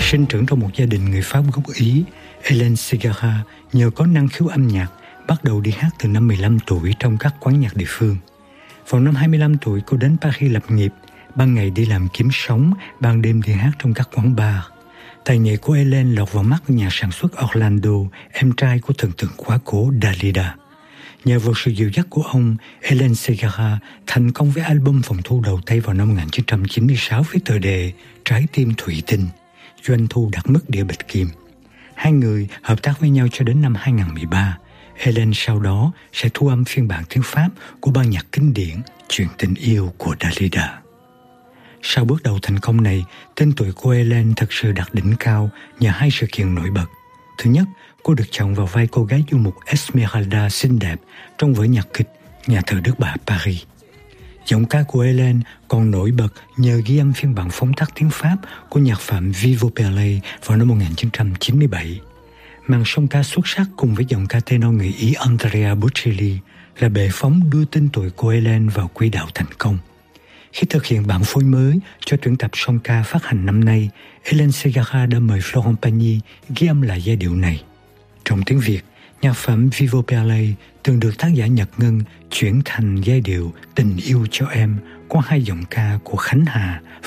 Sinh trưởng trong một gia đình người Pháp gốc Ý, Hélène Ségara nhờ có năng khiếu âm nhạc bắt đầu đi hát từ năm 15 tuổi trong các quán nhạc địa phương. Vào năm 25 tuổi, cô đến Paris lập nghiệp, ban ngày đi làm kiếm sống, ban đêm đi hát trong các quán bar. Tài nghệ của Hélène lọt vào mắt nhà sản xuất Orlando, em trai của thần tượng quá cố Dalida. Nhờ vào sự dìu dắt của ông, Hélène Ségara thành công với album phòng thu đầu tay vào năm 1996 với tựa đề Trái tim thủy tinh, doanh thu đạt mức đĩa bạch kim. Hai người hợp tác với nhau cho đến năm 2013. Hélène sau đó sẽ thu âm phiên bản tiếng Pháp của ban nhạc kinh điển Chuyện tình yêu của Dalida. Sau bước đầu thành công này, tên tuổi của Hélène thật sự đạt đỉnh cao nhờ hai sự kiện nổi bật. Thứ nhất, cô được chọn vào vai cô gái du mục Esmeralda xinh đẹp trong vở nhạc kịch Nhà thờ Đức Bà Paris. Giọng ca của Hélène còn nổi bật nhờ ghi âm phiên bản phóng tác tiếng Pháp của nhạc phẩm Vivo Pelle vào năm 1997. Màn song ca xuất sắc cùng với giọng ca tenor người Ý Andrea Bocelli là bệ phóng đưa tên tuổi của Hélène vào quỹ đạo thành công. Khi thực hiện bản phối mới cho tuyển tập song ca phát hành năm nay, Hélène Ségara đã mời Florent Pagny ghi âm lại giai điệu này. Trong tiếng Việt, nhạc phẩm Vivo Pelle từng được tác giả Nhật Ngân chuyển thành giai điệu Tình yêu cho em qua hai giọng ca của Khánh Hà